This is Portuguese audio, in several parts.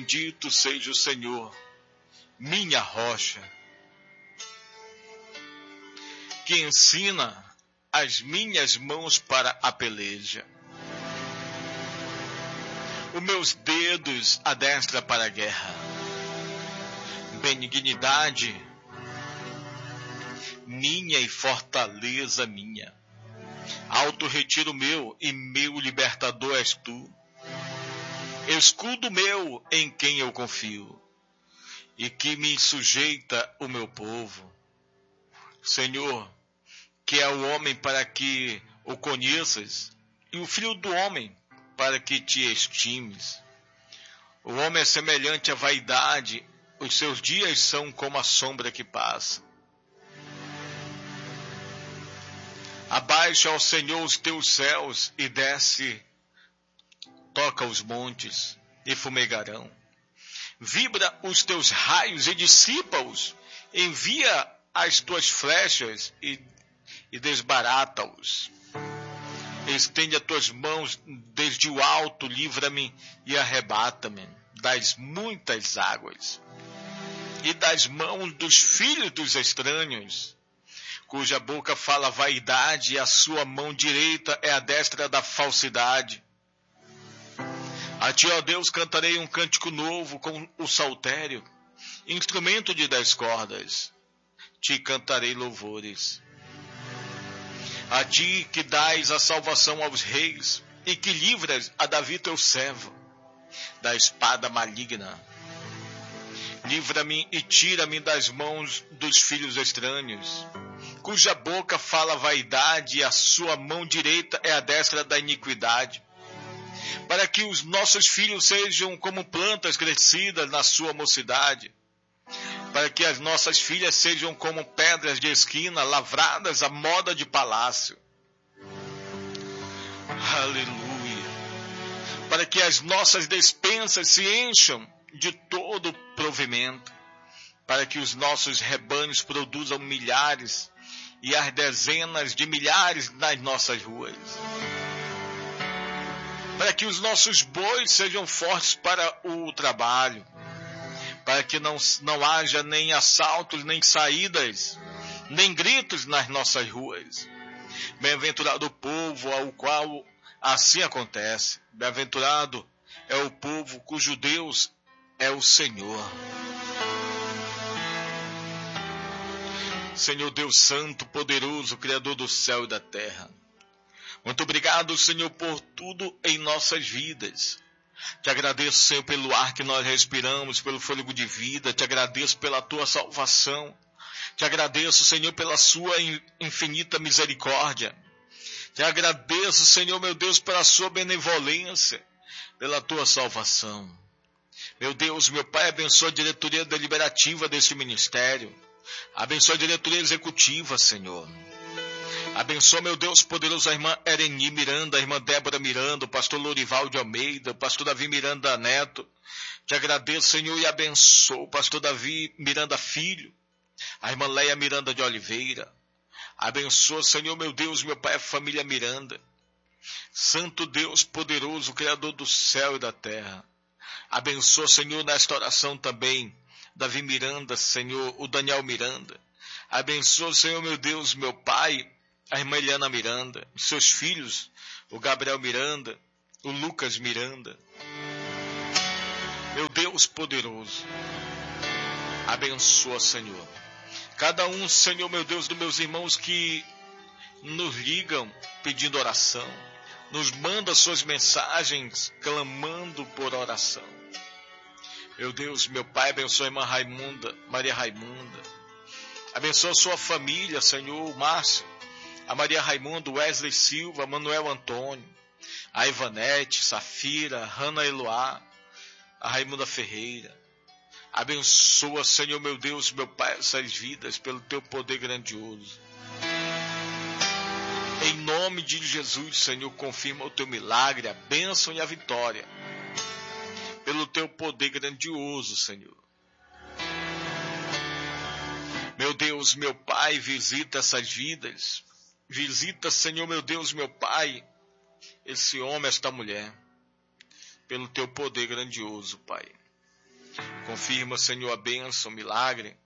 Bendito seja o Senhor, minha rocha, que ensina as minhas mãos para a peleja, os meus dedos adestra para a guerra. Benignidade minha e fortaleza minha, alto retiro meu e meu libertador és tu, escudo meu em quem eu confio, e que me sujeita o meu povo. Senhor, que é o homem para que o conheças, e o filho do homem para que te estimes. O homem é semelhante à vaidade, os seus dias são como a sombra que passa. Abaixa, ó Senhor, os teus céus e desce, toca os montes e fumegarão. Vibra os teus raios e dissipa-os. Envia as tuas flechas e desbarata-os. Estende as tuas mãos desde o alto, livra-me e arrebata-me das muitas águas e das mãos dos filhos dos estranhos, cuja boca fala vaidade e a sua mão direita é a destra da falsidade. A ti, ó Deus, cantarei um cântico novo com o saltério, instrumento de 10 cordas. Te cantarei louvores. A ti que dás a salvação aos reis e que livras a Davi teu servo da espada maligna. Livra-me e tira-me das mãos dos filhos estranhos, cuja boca fala vaidade e a sua mão direita é a destra da iniquidade, para que os nossos filhos sejam como plantas crescidas na sua mocidade, para que as nossas filhas sejam como pedras de esquina lavradas à moda de palácio. Aleluia! Para que as nossas despensas se encham de todo provimento, para que os nossos rebanhos produzam milhares e as dezenas de milhares nas nossas ruas, para que os nossos bois sejam fortes para o trabalho, para que não haja nem assaltos, nem saídas, nem gritos nas nossas ruas. Bem-aventurado o povo ao qual assim acontece. Bem-aventurado é o povo cujo Deus é o Senhor. Senhor Deus Santo, poderoso, Criador do céu e da terra. Muito obrigado, Senhor, por tudo em nossas vidas. Te agradeço, Senhor, pelo ar que nós respiramos, pelo fôlego de vida. Te agradeço pela tua salvação. Te agradeço, Senhor, pela sua infinita misericórdia. Te agradeço, Senhor, meu Deus, pela sua benevolência, pela tua salvação. Meu Deus, meu Pai, abençoa a diretoria deliberativa deste ministério. Abençoa a diretoria executiva, Senhor. Abençoa, meu Deus poderoso, a irmã Ereni Miranda, a irmã Débora Miranda, o pastor Lorival de Almeida, o pastor Davi Miranda Neto. Te agradeço, Senhor, e abençoa o pastor Davi Miranda Filho, a irmã Leia Miranda de Oliveira. Abençoa, Senhor, meu Deus, meu Pai, a família Miranda. Santo Deus poderoso, Criador do céu e da terra. Abençoa, Senhor, nesta oração também, Davi Miranda, Senhor, o Daniel Miranda. Abençoa, Senhor, meu Deus, meu Pai, a irmã Eliana Miranda, os seus filhos, o Gabriel Miranda, o Lucas Miranda. Meu Deus poderoso, abençoa, Senhor, cada um, Senhor, meu Deus, dos meus irmãos que nos ligam pedindo oração, nos manda suas mensagens clamando por oração. Meu Deus, meu Pai, abençoa a irmã Raimunda, Maria Raimunda. Abençoa a sua família, Senhor, o Márcio, a Maria Raimunda, Wesley Silva, Manuel Antônio, a Ivanete, Safira, Hanna Eloá, a Raimunda Ferreira. Abençoa, Senhor, meu Deus, meu Pai, essas vidas pelo teu poder grandioso. Em nome de Jesus, Senhor, confirma o teu milagre, a bênção e a vitória. Pelo teu poder grandioso, Senhor. Meu Deus, meu Pai, visita essas vidas. Visita, Senhor, meu Deus, meu Pai, esse homem, esta mulher. Pelo teu poder grandioso, Pai. Confirma, Senhor, a bênção, o milagre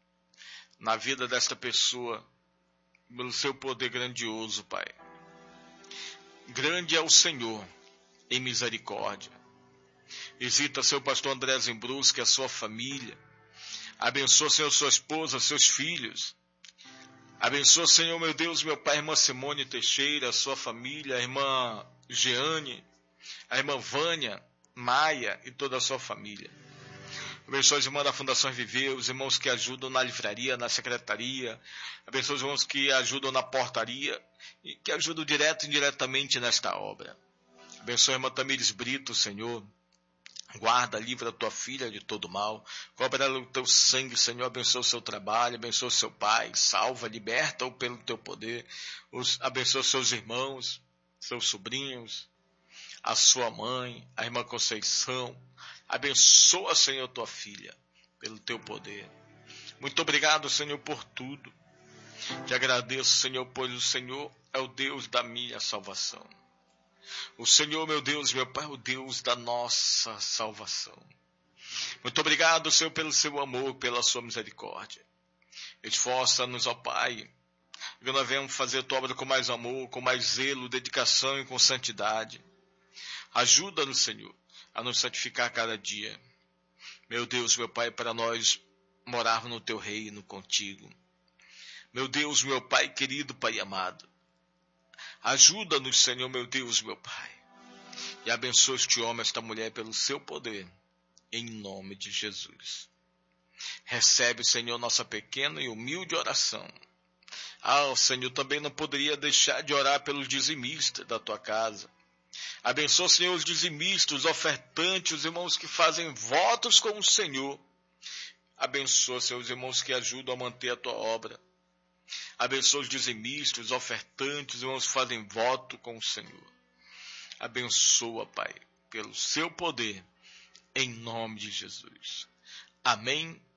na vida desta pessoa, pelo seu poder grandioso, Pai. Grande é o Senhor em misericórdia. Visita seu pastor André Zembruschi, a sua família. Abençoa, Senhor, sua esposa, seus filhos. Abençoa, Senhor, meu Deus, meu Pai, a irmã Simone Teixeira, a sua família, a irmã Jeane, a irmã Vânia, Maia e toda a sua família. Abençoa os irmãos da Fundação Viver, os irmãos que ajudam na livraria, na secretaria. Abençoa os irmãos que ajudam na portaria e que ajudam direto e indiretamente nesta obra. Abençoa a irmã Tamires Brito, Senhor. Guarda, livra a tua filha de todo mal. Cobra ela o teu sangue, Senhor. Abençoa o seu trabalho, abençoa o seu pai. Salva, liberta-o pelo teu poder. Abençoa os seus irmãos, seus sobrinhos, a sua mãe, a irmã Conceição. Abençoa, Senhor, tua filha, pelo teu poder. Muito obrigado, Senhor, por tudo. Te agradeço, Senhor, pois o Senhor é o Deus da minha salvação. O Senhor, meu Deus, meu Pai, é o Deus da nossa salvação. Muito obrigado, Senhor, pelo seu amor, pela sua misericórdia. Esforça-nos, ó Pai, que nós venhamos fazer a tua obra com mais amor, com mais zelo, dedicação e com santidade. Ajuda-nos, Senhor, a nos santificar cada dia. Meu Deus, meu Pai, para nós morarmos no teu reino contigo. Meu Deus, meu Pai querido, Pai amado. Ajuda-nos, Senhor, meu Deus, meu Pai. E abençoa este homem, esta mulher, pelo seu poder. Em nome de Jesus. Recebe, Senhor, nossa pequena e humilde oração. Senhor, também não poderia deixar de orar pelos dizimistas da tua casa. Abençoa, Senhor, os dizimistas, os ofertantes, os irmãos que fazem votos com o Senhor. Abençoa, Senhor, os irmãos que ajudam a manter a tua obra. Abençoa os dizimistas, os ofertantes, os irmãos que fazem voto com o Senhor. Abençoa, Pai, pelo seu poder, em nome de Jesus. Amém